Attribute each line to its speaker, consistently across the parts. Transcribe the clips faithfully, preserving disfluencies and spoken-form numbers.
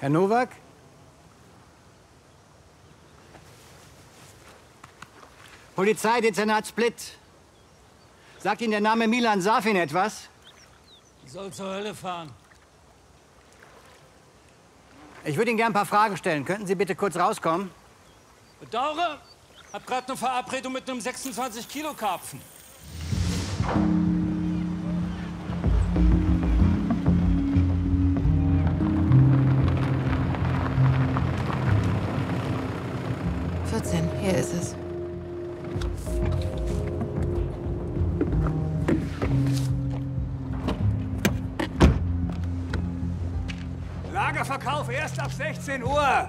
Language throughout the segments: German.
Speaker 1: Herr Nowak? Polizeidezernat Split. Sagt Ihnen der Name Milan Safin etwas?
Speaker 2: Soll zur Hölle fahren.
Speaker 1: Ich würde Ihnen gerne ein paar Fragen stellen. Könnten Sie bitte kurz rauskommen?
Speaker 2: Bedauere, hab gerade eine Verabredung mit einem sechsundzwanzig Kilo Karpfen.
Speaker 3: vierzehn, hier ist es.
Speaker 1: Lagerverkauf erst ab sechzehn Uhr.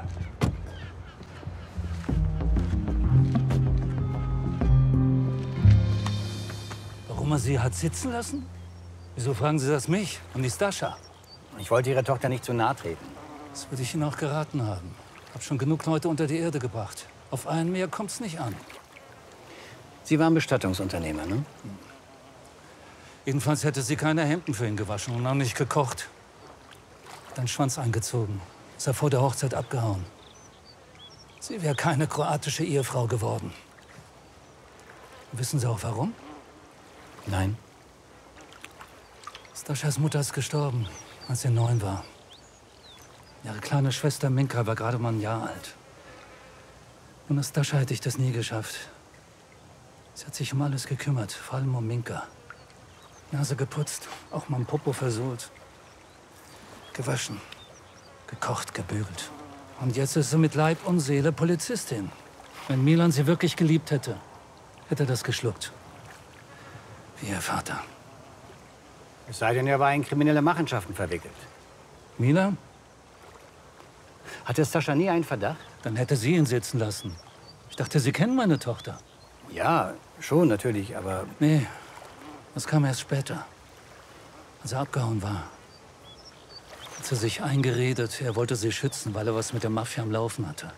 Speaker 2: Warum er sie hat sitzen lassen? Wieso fragen Sie das mich und die Stascha?
Speaker 1: Ich wollte Ihrer Tochter nicht zu nahe treten.
Speaker 2: Das würde ich Ihnen auch geraten haben. Hab schon genug Leute unter die Erde gebracht. Auf einen mehr kommt's nicht an.
Speaker 1: Sie waren Bestattungsunternehmer, ne?
Speaker 2: Jedenfalls hätte sie keine Hemden für ihn gewaschen und auch nicht gekocht. Dann Schwanz eingezogen. Ist er vor der Hochzeit abgehauen. Sie wäre keine kroatische Ehefrau geworden. Wissen Sie auch warum?
Speaker 1: Nein.
Speaker 2: Staschas Mutter ist gestorben, als sie neun war. Ihre kleine Schwester Minka war gerade mal ein Jahr alt. Ohne Stascha hätte ich das nie geschafft. Sie hat sich um alles gekümmert, vor allem um Minka. Nase geputzt, auch mal ein Popo versohlt. Gewaschen, gekocht, gebügelt. Und jetzt ist sie mit Leib und Seele Polizistin. Wenn Milan sie wirklich geliebt hätte, hätte er das geschluckt. Wie ihr Vater.
Speaker 1: Es sei denn, er war in kriminelle Machenschaften verwickelt.
Speaker 2: Milan?
Speaker 1: Hatte Stascha nie einen Verdacht?
Speaker 2: Dann hätte sie ihn sitzen lassen. Ich dachte, Sie kennen meine Tochter.
Speaker 1: Ja, schon natürlich, aber...
Speaker 2: Nee, das kam erst später, als er abgehauen war. Hat sie sich eingeredet, er wollte sie schützen, weil er was mit der Mafia am Laufen hatte.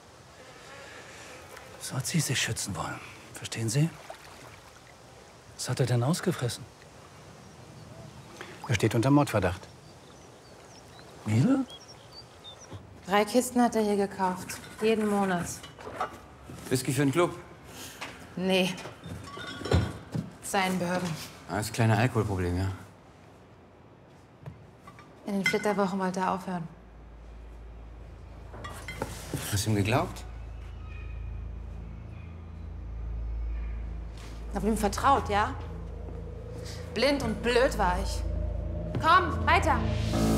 Speaker 2: So hat sie sich schützen wollen. Verstehen Sie? Was hat er denn ausgefressen?
Speaker 1: Er steht unter Mordverdacht.
Speaker 2: Miele?
Speaker 3: Drei Kisten hat er hier gekauft. Jeden Monat.
Speaker 4: Whisky für den Club?
Speaker 3: Nee. Seinen Bourbon.
Speaker 4: Ah, das kleine Alkoholproblem, ja.
Speaker 3: In den Flitterwochen wollte er aufhören.
Speaker 4: Hast du ihm geglaubt?
Speaker 3: Ich hab ihm vertraut, ja? Blind und blöd war ich. Komm, weiter!